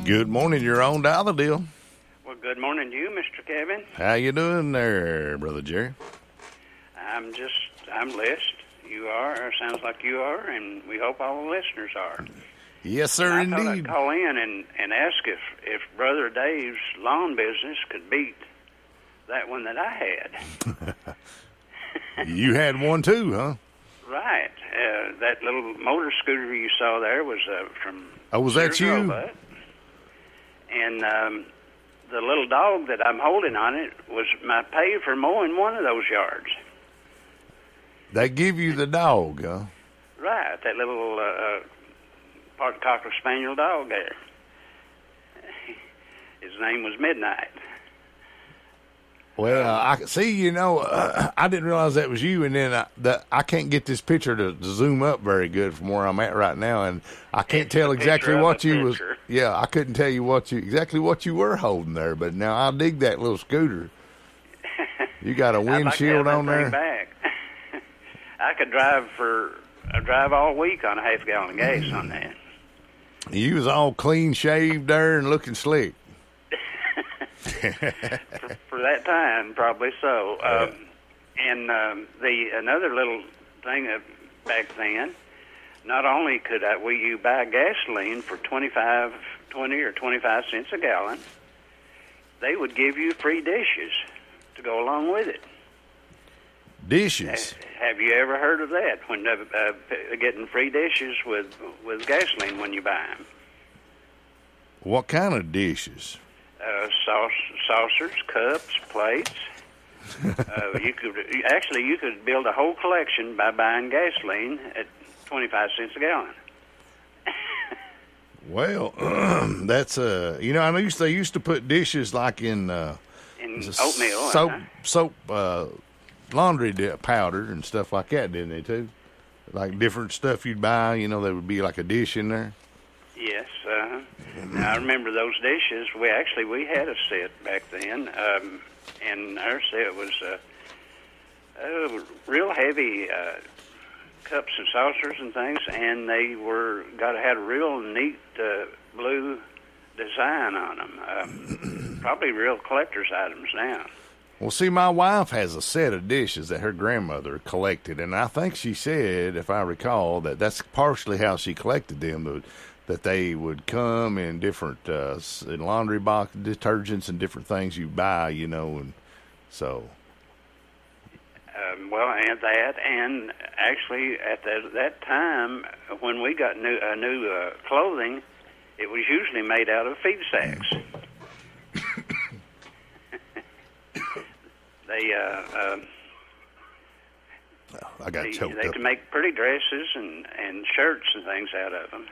Good morning. You're on Dial the Deal. Well, good morning to you, Mr. Kevin. How you doing there, Brother Jerry? I'm blessed. You are, or sounds like you are, and we hope all the listeners are. Yes, sir, and I thought indeed. I'd call in and ask if Brother Dave's lawn business could beat that one that I had. You had one too, huh? Right. That little motor scooter you saw there was from... Oh, was that you? Roebuck. And the little dog that I'm holding on it was my pay for mowing one of those yards. They give you the dog, huh? Right, that little part Cocker Spaniel dog there. His name was Midnight. Well, I see. You know, I didn't realize that was you, and then I can't get this picture to zoom up very good from where I'm at right now, and I can't tell exactly what you was. Yeah, I couldn't tell you exactly what you were holding there, but now I dig that little scooter. You got a windshield on there. Back. I could drive all week on a half gallon of gas on that. You was all clean shaved there and looking slick. for that time, probably so. And another little thing back then, not only could you buy gasoline for 20 or 25 cents a gallon, they would give you free dishes to go along with it. Dishes? Have you ever heard of that? When getting free dishes with gasoline when you buy them. What kind of dishes? Saucers, cups, plates. You could build a whole collection by buying gasoline at 25 cents a gallon. Well, that's I know they used to put dishes like in oatmeal, soap, laundry powder and stuff like that, didn't they too? Like different stuff you'd buy, there would be like a dish in there. Yes, now, I remember those dishes. We had a set back then, and our set was real heavy cups and saucers and things, and they had a real neat blue design on them. Probably real collector's items now. Well, see, my wife has a set of dishes that her grandmother collected, and I think she said, if I recall, that that's partially how she collected them, that they would come in different in laundry box detergents and different things you buy, and so. Well, and actually at that time, when we got new clothing, it was usually made out of feed sacks. I got choked They up. could make pretty dresses and shirts and things out of them.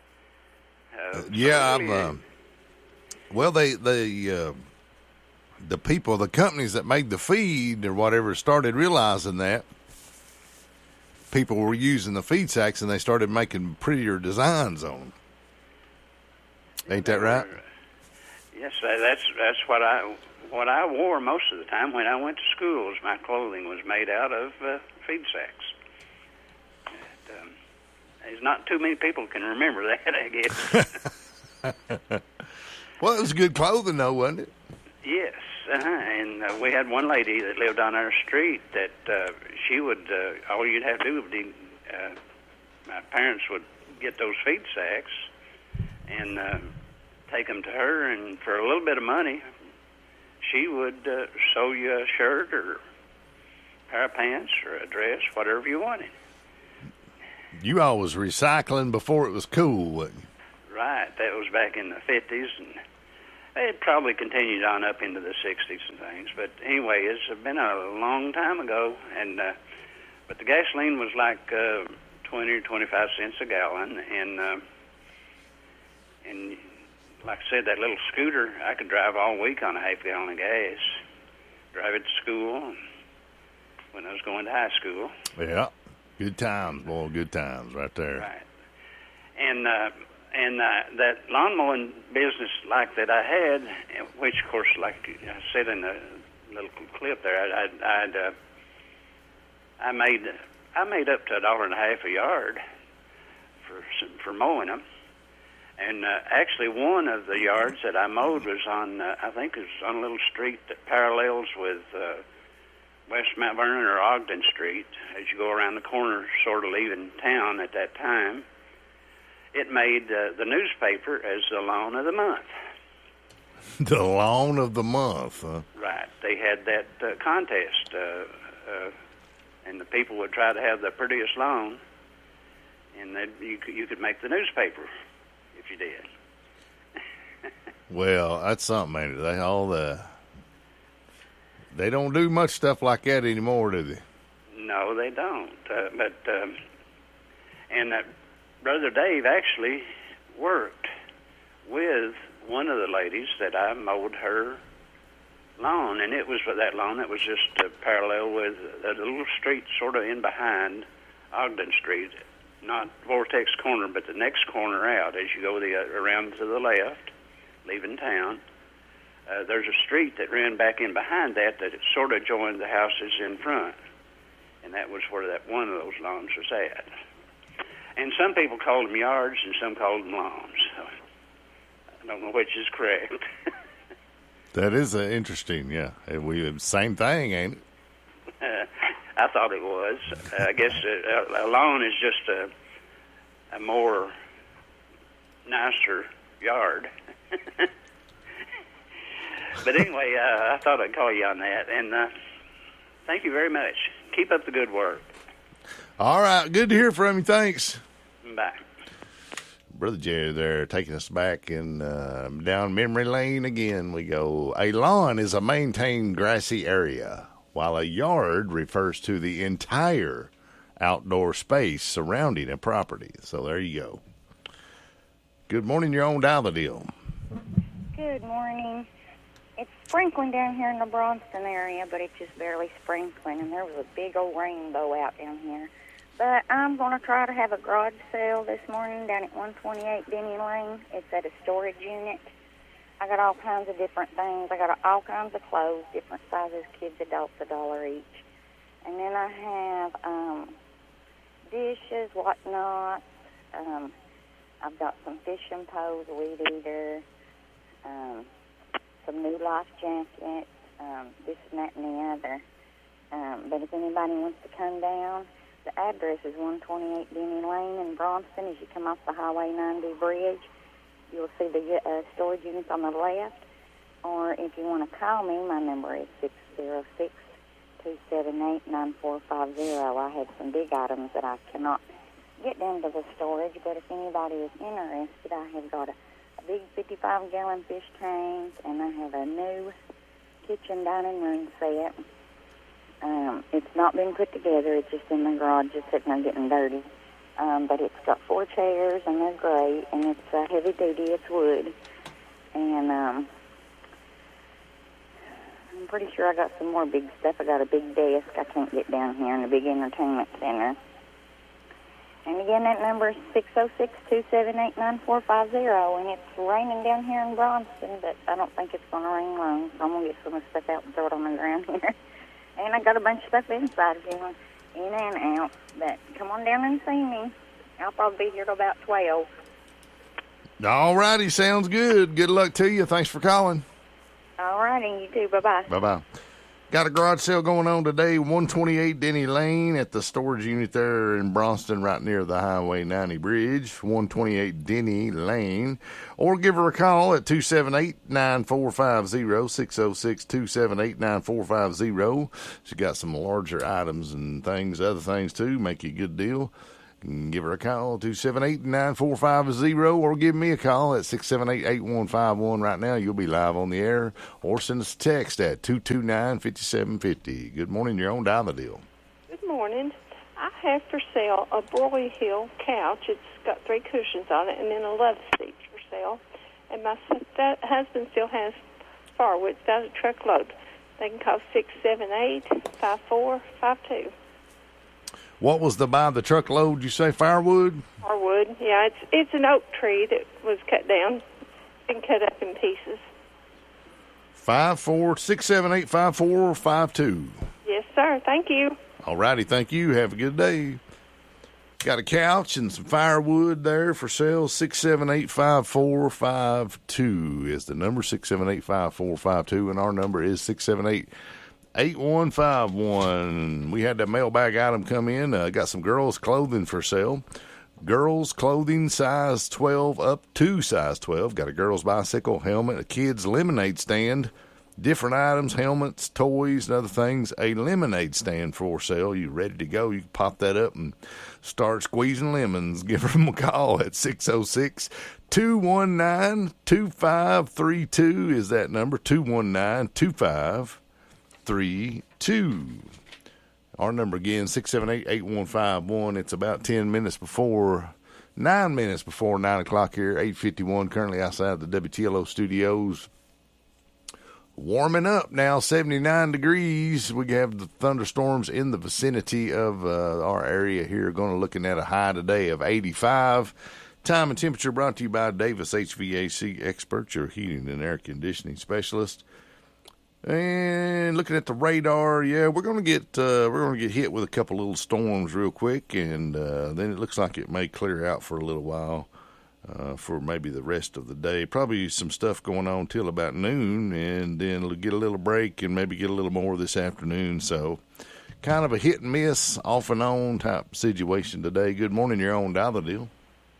Well, the people, the companies that made the feed or whatever started realizing that people were using the feed sacks and they started making prettier designs on them. Ain't that right? Yes, that's what I wore most of the time when I went to schools. My clothing was made out of feed sacks. There's not too many people can remember that, I guess. Well, it was good clothing, though, wasn't it? Yes, and we had one lady that lived on our street that she would, all you'd have to do would be, my parents would get those feed sacks and take them to her, and for a little bit of money, she would sew you a shirt or a pair of pants or a dress, whatever you wanted. You all was recycling before it was cool, wasn't you? Right. That was back in the 50s, and it probably continued on up into the 60s and things. But anyway, it's been a long time ago, and but the gasoline was like 20 or 25 cents a gallon, and like I said, that little scooter, I could drive all week on a half gallon of gas, drive it to school when I was going to high school. Yeah. Good times, boy, good times right there. Right. And that lawn mowing business like that I had, which, of course, like I said in the little clip there, I made up to $1.50 a yard for mowing them. And actually, one of the yards that I mowed was on, I think it was on a little street that parallels with West Mount Vernon or Ogden Street. As you go around the corner, sort of leaving town at that time, it made the newspaper as the lawn of the month. The lawn of the month, huh? Right. They had that contest, and the people would try to have the prettiest lawn, and you could make the newspaper if you did. Well, that's something, ain't it? They don't do much stuff like that anymore, do they? No, they don't. And Brother Dave actually worked with one of the ladies that I mowed her lawn, and it was for that lawn that was just parallel with a little street sort of in behind Ogden Street, not Vortex Corner, but the next corner out as you go around to the left, leaving town. There's a street that ran back in behind that it sort of joined the houses in front, and that was where that one of those lawns was at. And some people called them yards, and some called them lawns. So I don't know which is correct. That is interesting, yeah. Same thing, ain't it? I thought it was. I guess a lawn is just a more nicer yard. But anyway, I thought I'd call you on that. And thank you very much. Keep up the good work. All right. Good to hear from you. Thanks. Bye. Brother Jerry there taking us back and down memory lane again we go. A lawn is a maintained grassy area, while a yard refers to the entire outdoor space surrounding a property. So there you go. Good morning, you're on Dial the Deal. Good morning. It's sprinkling down here in the Braunston area, but it's just barely sprinkling, and there was a big old rainbow out down here. But I'm going to try to have a garage sale this morning down at 128 Denny Lane. It's at a storage unit. I got all kinds of different things. I got all kinds of clothes, different sizes, kids, adults, $1 each. And then I have dishes, whatnot. I've got some fishing poles, a weed eater, some new life jackets, this and that and the other. But if anybody wants to come down, the address is 128 Denny Lane in Braunston. As you come off the Highway 90 bridge, you'll see the storage units on the left. Or if you want to call me, my number is 606-278-9450. I have some big items that I cannot get down to the storage, but if anybody is interested, I have got a big 55-gallon fish tank, and I have a new kitchen dining room set. It's not been put together. It's just in the garage, just sitting there getting dirty. But it's got 4 chairs, and they're great, and it's heavy duty. It's wood. And I'm pretty sure I got some more big stuff. I got a big desk I can't get down here in the big entertainment center. And again, that number is 606-278-9450, and it's raining down here in Braunston, but I don't think it's going to rain long, so I'm going to get some of the stuff out and throw it on the ground here. And I got a bunch of stuff inside if you want in and out, but come on down and see me. I'll probably be here till about 12. All righty, sounds good. Good luck to you. Thanks for calling. All righty, you too. Bye-bye. Bye-bye. Got a garage sale going on today, 128 Denny Lane at the storage unit there in Braunston, right near the Highway 90 bridge, 128 Denny Lane. Or give her a call at 278-9450, 606-278-9450. She's got some larger items and things, other things too, make you a good deal. You can give her a call, 278-9450, or give me a call at 678-8151 right now. You'll be live on the air, or send us a text at 229-5750. Good morning, you're on Dial the Deal. Good morning. I have for sale a Broyhill couch. It's got 3 cushions on it, and then a love seat for sale. And my husband still has firewood. It's got a truckload. They can call 678-5452. What was the by the truckload, you say, firewood? Firewood, yeah. It's an oak tree that was cut down and cut up in pieces. 678-5452. Yes, sir. Thank you. All righty, thank you. Have a good day. Got a couch and some firewood there for sale. 678-5452 is the number, 678-5452, and our number is 678-8151. We had that mailbag item come in. Got some girls' clothing for sale. Girls' clothing, size 12 up to size 12. Got a girls' bicycle, helmet, a kid's lemonade stand, different items, helmets, toys, and other things. A lemonade stand for sale. You ready to go? You can pop that up and start squeezing lemons. Give them a call at 606-219-2532 is that number, 219-2532. Our number again, 678-8151. It's about 9 minutes before 9 o'clock here, 8:51, currently outside the WTLO studios. Warming up now, 79 degrees. We have the thunderstorms in the vicinity of our area here. Going to looking at a high today of 85. Time and temperature brought to you by Davis HVAC Experts, your heating and air conditioning specialist. And looking at the radar, yeah, we're gonna get hit with a couple little storms real quick, and then it looks like it may clear out for a little while, for maybe the rest of the day. Probably some stuff going on till about noon, and then we'll get a little break and maybe get a little more this afternoon. So, kind of a hit and miss, off and on type situation today. Good morning, you're on Dial the Deal.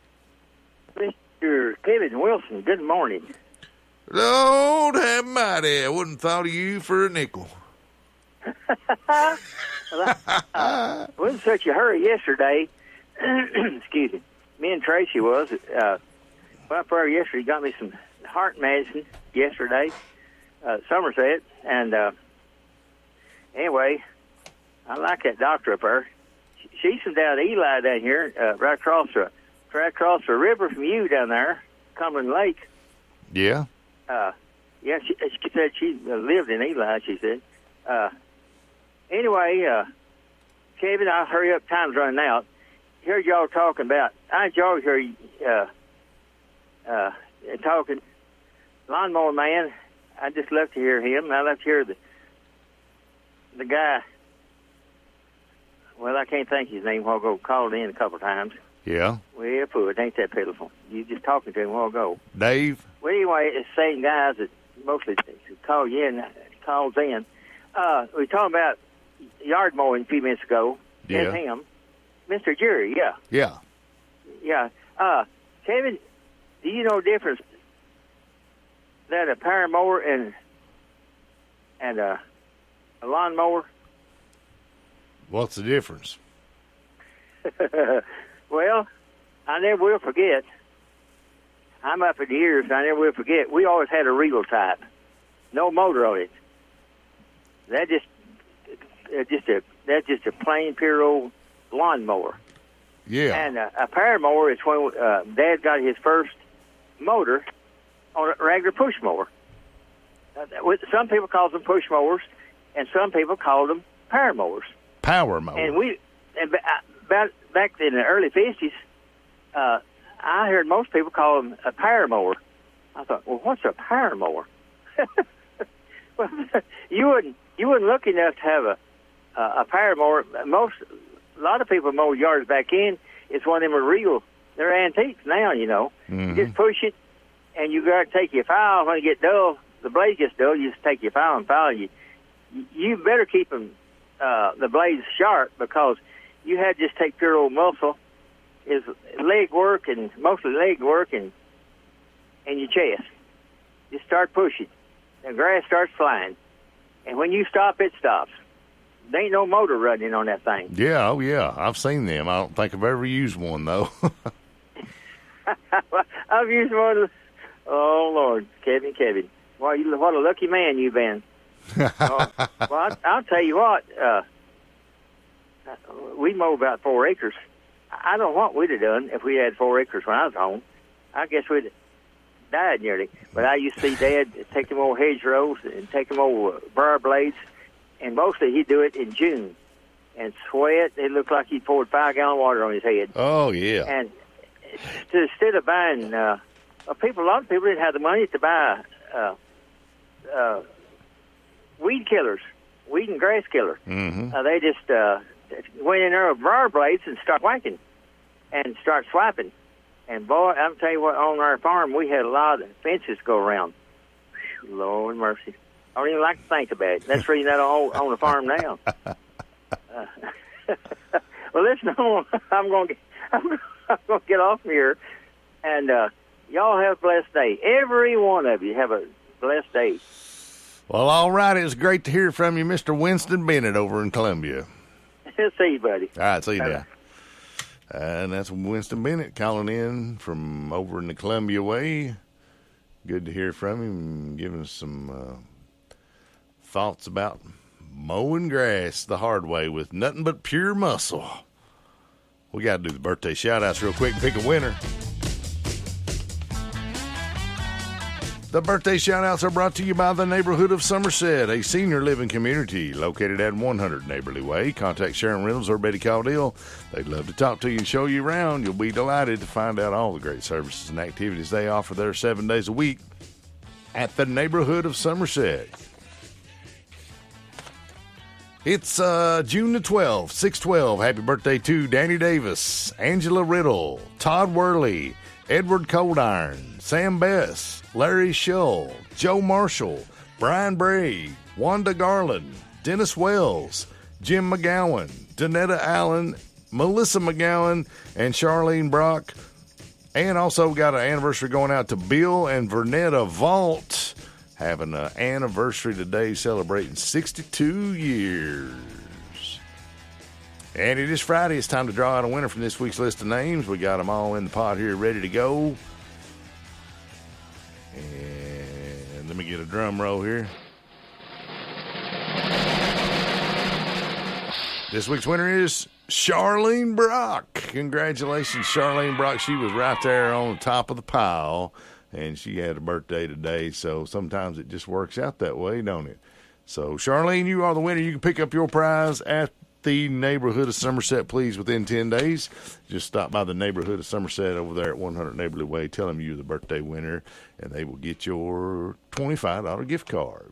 Mr. Kevin Wilson, good morning. Lord have mighty, I wouldn't thought of you for a nickel. Well, I was in such a hurry yesterday. Excuse me. Me and Tracy was. For yesterday, got me some heart medicine yesterday, Somerset. And anyway, I like that doctor up there. She's from down Eli down here, right across the river from you down there, Cumberland Lake. Yeah. Yeah, she said she lived in Eli, she said. Anyway, Kevin, I'll hurry up. Time's running out. Heard y'all talking about, I enjoyed hear you talking. Lawnmower Man, I just love to hear him. I love to hear the guy, well, I can't think his name a while ago, called in a couple of times. Yeah. Well, poor, it ain't that pitiful. You just talking to him a while ago. Dave? Well, anyway, it's the same guys that mostly calls in. We were talking about yard mowing a few minutes ago. Yeah. That's him. Mr. Jerry, yeah. Yeah. Yeah. Kevin, do you know the difference that a power mower and a lawnmower? What's the difference? Well, I never will forget. I'm up in the years, and I never will forget. We always had a Regal type, no motor on it. That's just a plain pure old lawnmower. Yeah. And a power mower is when Dad got his first motor on a regular push mower. Some people call them push mowers, and some people call them power mowers. Power mower. And back in the early 50s, I heard most people call them a power mower. I thought, well, what's a power mower? Well, you wouldn't look enough to have a power mower. A lot of people mow yards back in. It's one of them real. They're antiques now, you know. Mm-hmm. You just push it, and you got to take your file. When it gets dull, the blade gets dull. You just take your file and file. You better keep them the blades sharp, because you had to just take pure old muscle, is leg work, and mostly leg work, and your chest. Just start pushing. The grass starts flying. And when you stop, it stops. There ain't no motor running on that thing. Yeah, oh yeah. I've seen them. I don't think I've ever used one, though. I've used one. Oh, Lord. Kevin. Well, what a lucky man you've been. Well, I'll tell you what. We mow about 4 acres. I don't know what we'd have done if we had 4 acres when I was home. I guess we'd died nearly. But I used to see Dad take them old hedgerows and take them old briar blades, and mostly he'd do it in June and sweat. It looked like he poured 5-gallon water on his head. Oh, yeah. And instead of buying, a lot of people didn't have the money to buy weed killers, weed and grass killer. Mm-hmm. They just went in there with briar blades and started whacking. and start swiping. And boy, I'm telling you what, on our farm we had a lot of fences go around. Whew, Lord mercy, I don't even like to think about it. That's the reason I don't own a farm now. Well, listen, I'm gonna get off here, and y'all have a blessed day. Every one of you have a blessed day. Well, all right. It was great to hear from you, Mr. Winston Bennett over in Columbia. See you, buddy. All right, see you now. And that's Winston Bennett calling in from over in the Columbia way. Good to hear from him, giving us some thoughts about mowing grass the hard way with nothing but pure muscle. We got to do the birthday shout-outs real quick and pick a winner. The birthday shout-outs are brought to you by the Neighborhood of Somerset, a senior living community located at 100 Neighborly Way. Contact Sharon Reynolds or Betty Caudill. They'd love to talk to you and show you around. You'll be delighted to find out all the great services and activities they offer there 7 days a week at the Neighborhood of Somerset. It's June the 12th, 6/12. Happy birthday to Danny Davis, Angela Riddle, Todd Worley, Edward Coldiron, Sam Bess, Larry Shull, Joe Marshall, Brian Bray, Wanda Garland, Dennis Wells, Jim McGowan, Danetta Allen, Melissa McGowan, and Charlene Brock. And also got an anniversary going out to Bill and Vernetta Vault, having an anniversary today, celebrating 62 years. And it is Friday. It's time to draw out a winner from this week's list of names. We got them all in the pot here, ready to go. And let me get a drum roll here. This week's winner is Charlene Brock. Congratulations, Charlene Brock. She was right there on the top of the pile, and she had a birthday today, so sometimes it just works out that way, don't it? So, Charlene, you are the winner. You can pick up your prize at the Neighborhood of Somerset, please, within 10 days. Just stop by the Neighborhood of Somerset over there at 100 Neighborly Way. Tell them you're the birthday winner, and they will get your $25 gift card.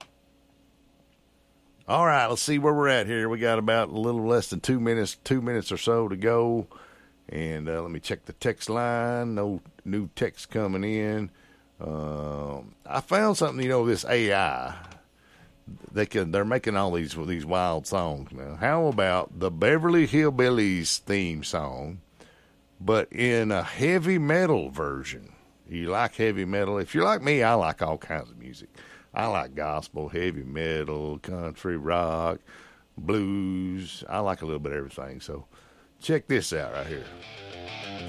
All right, let's see where we're at here. We got about a little less than 2 minutes or so to go. And let me check the text line. No new text coming in. I found something, this AI. They're making all these wild songs now. How about the Beverly Hillbillies theme song, but in a heavy metal version? You like heavy metal? If you're like me, I like all kinds of music. I like gospel, heavy metal, country, rock, blues. I like a little bit of everything. So check this out right here.